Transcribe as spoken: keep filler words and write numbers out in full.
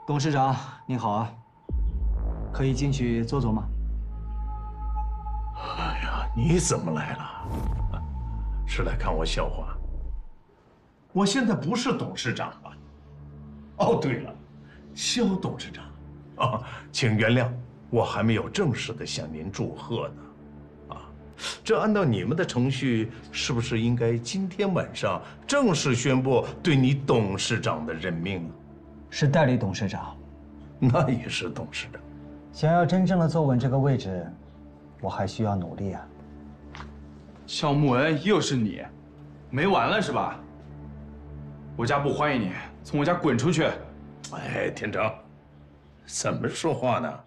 董事长您好啊，可以进去坐坐吗？ 哎呀，你怎么来了？是来看我笑话？我现在不是董事长吧？哦，对了，肖董事长，啊，请原谅，我还没有正式的向您祝贺呢。啊，这按照你们的程序，是不是应该今天晚上正式宣布对你董事长的任命啊？ 是代理董事长， 那也是董事长。 想要真正的坐稳这个位置，我还需要努力啊。 肖木恩，又是你，没完了是吧？我家不欢迎你，从我家滚出去！ 哎，天成，怎么说话呢？